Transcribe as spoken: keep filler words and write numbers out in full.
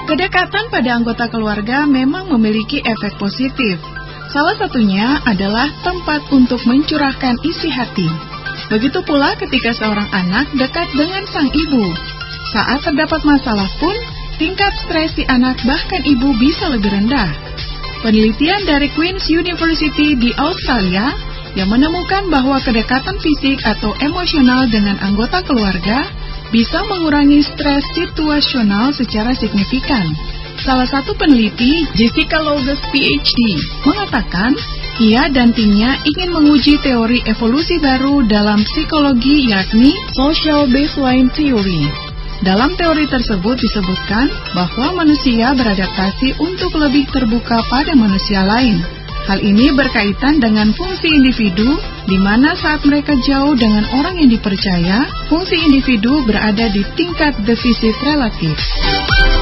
Kedekatan pada anggota keluarga memang memiliki efek positif. Salah satunya adalah tempat untuk mencurahkan isi hati. Begitu pula ketika seorang anak dekat dengan sang ibu. Saat terdapat masalah pun, tingkat stres si anak bahkan ibu bisa lebih rendah. Penelitian dari Queen's University di Australia yang menemukan bahwa kedekatan fisik atau emosional dengan anggota keluarga bisa mengurangi stres situasional secara signifikan. Salah satu peneliti, Jessica Loges P H D, mengatakan ia dan timnya ingin menguji teori evolusi baru dalam psikologi, yakni Social Baseline Theory. Dalam teori tersebut disebutkan bahwa manusia beradaptasi untuk lebih terbuka pada manusia lain. Hal ini berkaitan dengan fungsi individu, di mana saat mereka jauh dengan orang yang dipercaya, fungsi individu berada di tingkat defisit relatif.